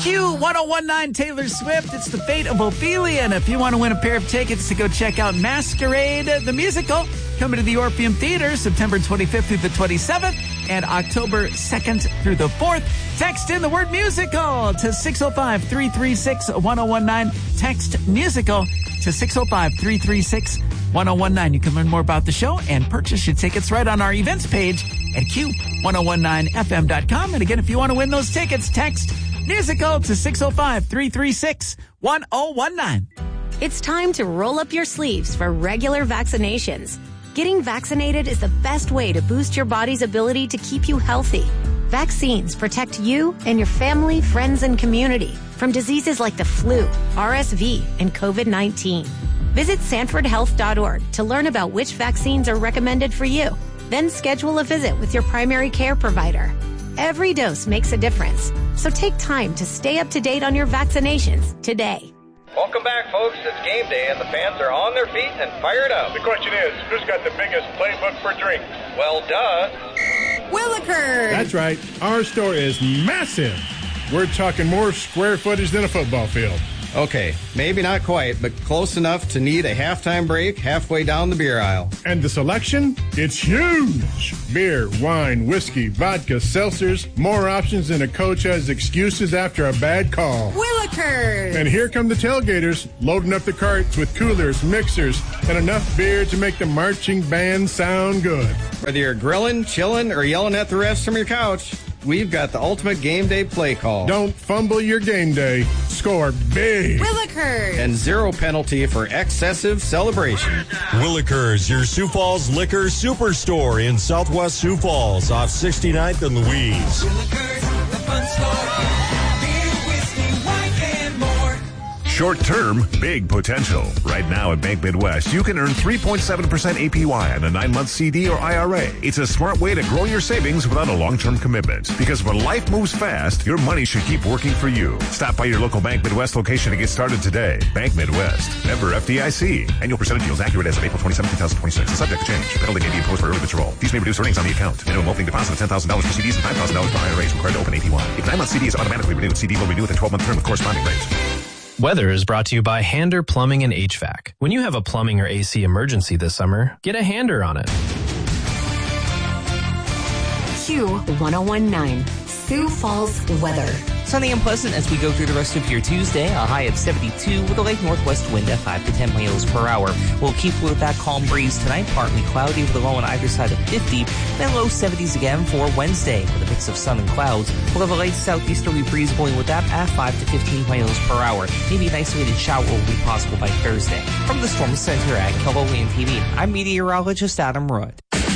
Q1019 Taylor Swift. It's the fate of Ophelia. And if you want to win a pair of tickets to go check out Masquerade, the musical, coming to the Orpheum Theater September 25th through the 27th and October 2nd through the 4th. Text in the word musical to 605-336-1019. Text musical to 605-336-1019. You can learn more about the show and purchase your tickets right on our events page at Q1019FM.com. And again, if you want to win those tickets, text musical to 605-336-1019. It's time to roll up your sleeves for regular vaccinations. Getting vaccinated is the best way to boost your body's ability to keep you healthy. Vaccines protect you and your family, friends, and community from diseases like the flu, RSV, and COVID-19. Visit SanfordHealth.org to learn about which vaccines are recommended for you. Then schedule a visit with your primary care provider. Every dose makes a difference, so take time to stay up to date on your vaccinations today. Welcome back, folks. It's game day, and the fans are on their feet and fired up. The question is, who's got the biggest playbook for drinks? Well, duh. Willikers! That's right. Our store is massive. We're talking more square footage than a football field. Okay, maybe not quite, but close enough to need a halftime break halfway down the beer aisle. And the selection? It's huge! Beer, wine, whiskey, vodka, seltzers, more options than a coach has excuses after a bad call. Willikers! And here come the tailgaters, loading up the carts with coolers, mixers, and enough beer to make the marching band sound good. Whether you're grilling, chilling, or yelling at the refs from your couch, we've got the ultimate game day play call. Don't fumble your game day. Score big. Willikers! And zero penalty for excessive celebration. Willikers, your Sioux Falls Liquor Superstore in Southwest Sioux Falls off 69th and Louise. Willikers, the fun store. Beer, whiskey, wine, and more. Short-term, big potential. Right now at Bank Midwest, you can earn 3.7% APY on a 9-month CD or IRA. It's a smart way to grow your savings without a long-term commitment. Because when life moves fast, your money should keep working for you. Stop by your local Bank Midwest location to get started today. Bank Midwest. Member FDIC. Annual percentage yields accurate as of April 27, 2026. And subject to change. Penalty may be imposed for early withdrawal. These may reduce earnings on the account. Minimum opening deposit of $10,000 for CDs and $5,000 for IRAs required to open APY. If 9-month CD is automatically renewed, CD will renew with a 12-month term with corresponding rates. Weather is brought to you by Hander Plumbing and HVAC. When you have a plumbing or AC emergency this summer, get a Hander on it. Q1019, Sioux Falls weather. Sunny and pleasant as we go through the rest of your Tuesday. A high of 72 with a light northwest wind at 5 to 10 miles per hour. We'll keep with that calm breeze tonight, partly cloudy with a low on either side of 50. Then low 70s again for Wednesday with a mix of sun and clouds. We'll have a light southeasterly breeze blowing with that at 5 to 15 miles per hour. Maybe an isolated shower will be possible by Thursday. From the Storm Center at KELOLAND TV, I'm meteorologist Adam Root.